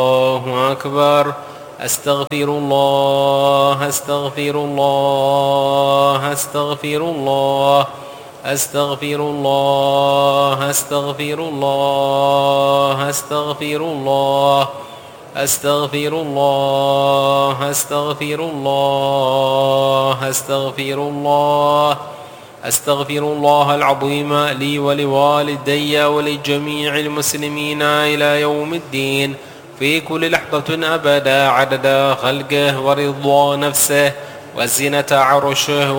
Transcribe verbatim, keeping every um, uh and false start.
الله أكبر. أستغفر الله أستغفر الله أستغفر الله أستغفر الله أستغفر الله أستغفر الله أستغفر الله أستغفر الله أستغفر الله أستغفر الله العظيم لي ولوالدي ولجميع المسلمين إلى يوم الدين في كل لحظة أبدا عدد خلقه ورضا نفسه وزنة عرشه